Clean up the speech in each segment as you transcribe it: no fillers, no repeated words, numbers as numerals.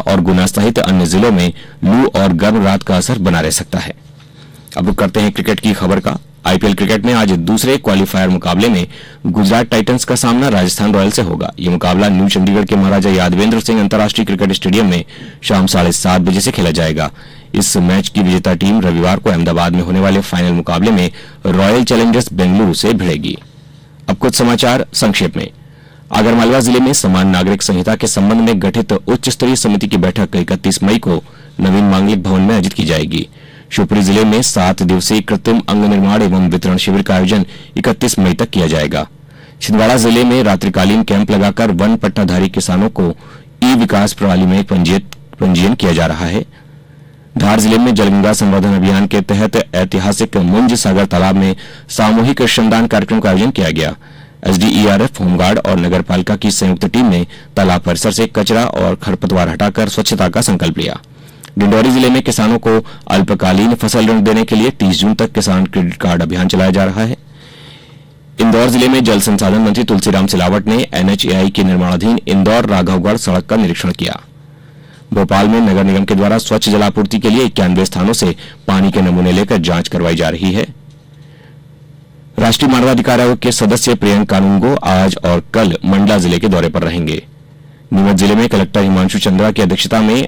और गुना सहित अन्य जिलों में लू और गर्म रात का असर बना रह सकता है। अब करते हैं क्रिकेट की खबर का। आईपीएल क्रिकेट में आज दूसरे क्वालिफायर मुकाबले में गुजरात टाइटंस का सामना राजस्थान रॉयल से होगा। ये मुकाबला न्यू चंडीगढ़ के महाराजा यादवेंद्र सिंह अंतर्राष्ट्रीय क्रिकेट स्टेडियम में शाम 7:30 बजे से खेला जाएगा। इस मैच की विजेता टीम रविवार को अहमदाबाद में होने वाले फाइनल मुकाबले में रॉयल चैलेंजर्स बेंगलुरु से भिड़ेगी। अब कुछ समाचार संक्षेप में। आगरमालवा जिले में समान नागरिक संहिता के संबंध में गठित उच्च स्तरीय समिति की बैठक 31 मई को नवीन मांगलिक भवन में आयोजित की जाएगी। शिवपुरी जिले में 7 दिवसीय कृत्रिम अंग निर्माण एवं वितरण शिविर का आयोजन 31 मई तक किया जाएगा। छिंदवाड़ा जिले में रात्रिकालीन कैंप लगाकर वन पट्टाधारी किसानों को ई विकास प्रणाली में पंजीयन किया जा रहा है। धार जिले में जलगंगा संवर्धन अभियान के तहत ऐतिहासिक मुंज सागर तालाब में सामूहिक श्रमदान कार्यक्रम का आयोजन किया गया। एसडीईआरएफ, होमगार्ड और नगर पालिका की संयुक्त टीम ने तालाब परिसर से कचरा और खरपतवार हटाकर स्वच्छता का संकल्प लिया। डिंडौरी जिले में किसानों को अल्पकालीन फसल ऋण देने के लिए 30 जून तक किसान क्रेडिट कार्ड अभियान चलाया जा रहा है। इंदौर जिले में जल संसाधन मंत्री तुलसीराम सिलावट ने एनएचएआई के निर्माणाधीन इंदौर राघवगढ़ सड़क का निरीक्षण किया। भोपाल में नगर निगम के द्वारा स्वच्छ जलापूर्ति के लिए 91 स्थानों से पानी के नमूने लेकर जांच करवाई जा रही है। राष्ट्रीय मानवाधिकार आयोग के सदस्य प्रियंक कानूनगो आज और कल मंडला जिले के दौरे पर रहेंगे। नीमच जिले में कलेक्टर हिमांशु चंद्रा की अध्यक्षता में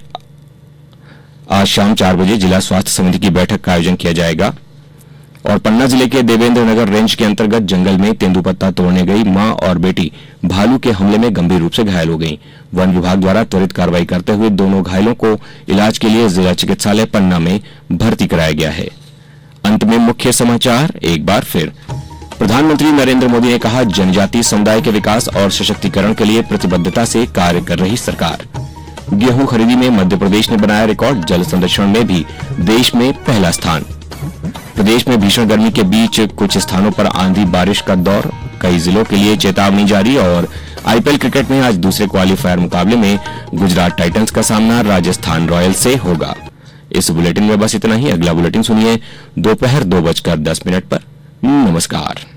आज शाम 4 बजे जिला स्वास्थ्य समिति की बैठक का आयोजन किया जाएगा। और पन्ना जिले के देवेंद्र नगर रेंज के अंतर्गत जंगल में तेंदुपत्ता तोड़ने गई मां और बेटी भालू के हमले में गंभीर रूप से घायल हो गईं। वन विभाग द्वारा त्वरित कार्रवाई करते हुए दोनों घायलों को इलाज के लिए जिला चिकित्सालय पन्ना में भर्ती कराया गया है। अंत में मुख्य समाचार एक बार फिर। प्रधानमंत्री नरेंद्र मोदी ने कहा, जनजातीय समुदाय के विकास और सशक्तिकरण के लिए प्रतिबद्धता से कार्य कर रही सरकार। गेहूं खरीदी में मध्य प्रदेश ने बनाया रिकॉर्ड। जल संरक्षण में भी देश में पहला स्थान। प्रदेश में भीषण गर्मी के बीच कुछ स्थानों पर आंधी बारिश का दौर, कई जिलों के लिए चेतावनी जारी। और आईपीएल क्रिकेट में आज दूसरे क्वालिफायर मुकाबले में गुजरात टाइटंस का सामना राजस्थान रॉयल से होगा। इस बुलेटिन में बस इतना ही। अगला बुलेटिन सुनिए दोपहर 2:10 पर। नमस्कार।